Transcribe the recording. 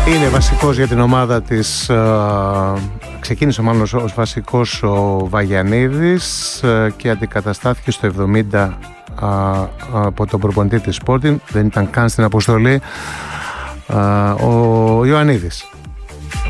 Είναι βασικός για την ομάδα της, ξεκίνησε μάλλον ως βασικός ο Βαγιανίδης και αντικαταστάθηκε στο 70 από τον προπονητή της Sporting, δεν ήταν καν στην αποστολή, ο Ιωαννίδης.